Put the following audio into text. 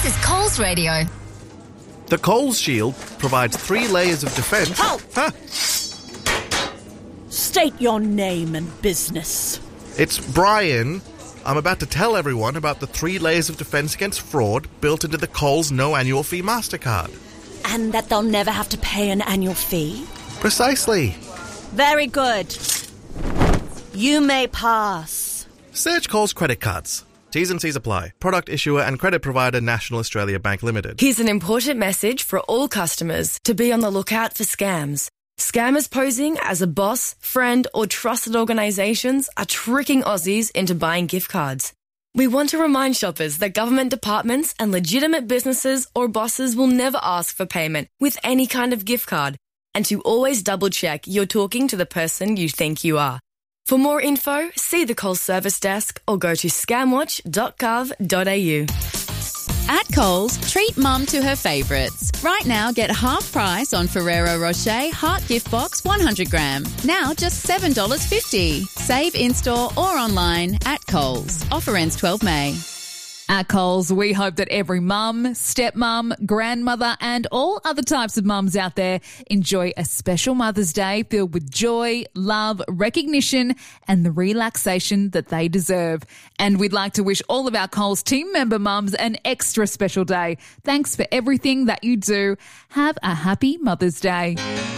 This is Coles Radio. The Coles Shield provides 3 layers of defence. Halt! Huh? State your name and business. It's Brian. I'm about to tell everyone about the 3 layers of defence against fraud built into the Coles no annual fee MasterCard. And that they'll never have to pay an annual fee? Precisely. Very good. You may pass. Search Coles credit cards. T's and C's apply. Product issuer and credit provider National Australia Bank Limited. Here's an important message for all customers to be on the lookout for scams. Scammers posing as a boss, friend or trusted organisations are tricking Aussies into buying gift cards. We want to remind shoppers that government departments and legitimate businesses or bosses will never ask for payment with any kind of gift card, and to always double-check you're talking to the person you think you are. For more info, see the Coles Service Desk or go to scamwatch.gov.au. At Coles, treat mum to her favourites. Right now, get half price on Ferrero Rocher Heart Gift Box 100 gram. Now just $7.50. Save in-store or online at Coles. Offer ends 12 May. At Coles, we hope that every mum, stepmum, grandmother and all other types of mums out there enjoy a special Mother's Day filled with joy, love, recognition and the relaxation that they deserve. And we'd like to wish all of our Coles team member mums an extra special day. Thanks for everything that you do. Have a happy Mother's Day.